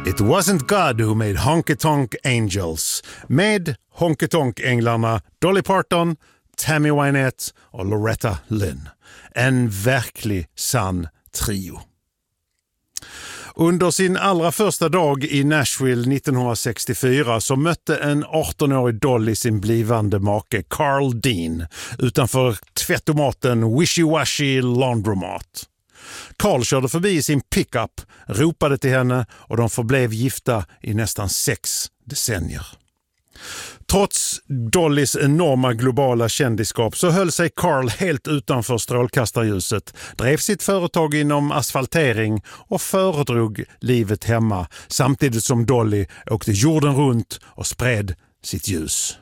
It wasn't God who made Honky Tonk Angels. Med Honky Tonk-änglarna Dolly Parton, Tammy Wynette och Loretta Lynn. En verklig sann trio. Under sin allra första dag i Nashville 1964 så mötte en 18-årig Dolly sin blivande make Carl Dean utanför tvättomaten Wishy Washy Laundromat. Carl körde förbi sin pickup, ropade till henne och de förblev gifta i nästan 6 decennier. Trots Dollys enorma globala kändisskap så höll sig Carl helt utanför strålkastarljuset, drev sitt företag inom asfaltering och föredrog livet hemma samtidigt som Dolly åkte jorden runt och spred sitt ljus.